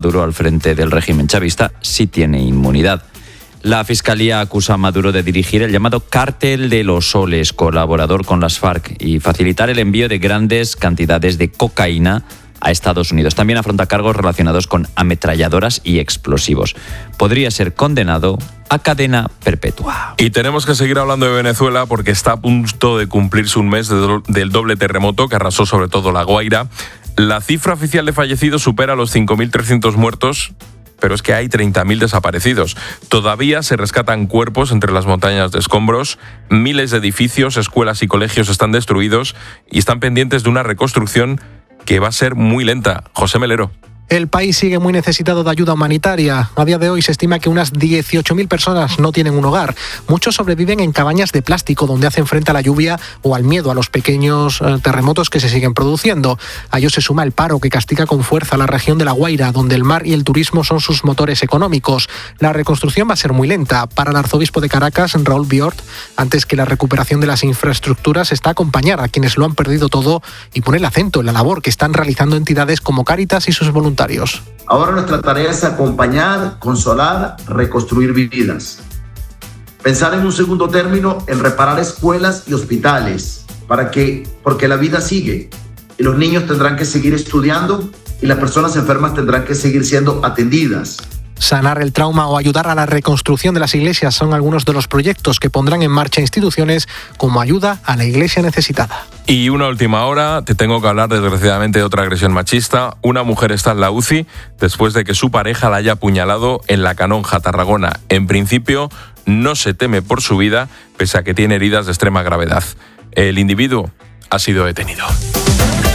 Maduro al frente del régimen chavista sí tiene inmunidad. La Fiscalía acusa a Maduro de dirigir el llamado Cártel de los Soles, colaborador con las FARC, y facilitar el envío de grandes cantidades de cocaína a Estados Unidos. También afronta cargos relacionados con ametralladoras y explosivos. Podría ser condenado a cadena perpetua. Y tenemos que seguir hablando de Venezuela porque está a punto de cumplirse un mes del doble terremoto que arrasó sobre todo La Guaira. La cifra oficial de fallecidos supera los 5.300 muertos, pero es que hay 30.000 desaparecidos. Todavía se rescatan cuerpos entre las montañas de escombros, miles de edificios, escuelas y colegios están destruidos y están pendientes de una reconstrucción que va a ser muy lenta. José Melero. El país sigue muy necesitado de ayuda humanitaria. A día de hoy se estima que unas 18.000 personas no tienen un hogar. Muchos sobreviven en cabañas de plástico donde hacen frente a la lluvia o al miedo a los pequeños terremotos que se siguen produciendo. A ello se suma el paro que castiga con fuerza la región de La Guaira, donde el mar y el turismo son sus motores económicos. La reconstrucción va a ser muy lenta. Para el arzobispo de Caracas, Raúl Biort, antes que la recuperación de las infraestructuras está acompañar a quienes lo han perdido todo y poner el acento en la labor que están realizando entidades como Cáritas y sus voluntarios. Ahora nuestra tarea es acompañar, consolar, reconstruir vidas. Pensar en un segundo término en reparar escuelas y hospitales, porque la vida sigue y los niños tendrán que seguir estudiando y las personas enfermas tendrán que seguir siendo atendidas. Sanar el trauma o ayudar a la reconstrucción de las iglesias son algunos de los proyectos que pondrán en marcha instituciones como ayuda a la iglesia necesitada. Y una última hora, te tengo que hablar desgraciadamente de otra agresión machista. Una mujer está en la UCI después de que su pareja la haya apuñalado en La Canonja, Tarragona. En principio, no se teme por su vida, pese a que tiene heridas de extrema gravedad. El individuo ha sido detenido.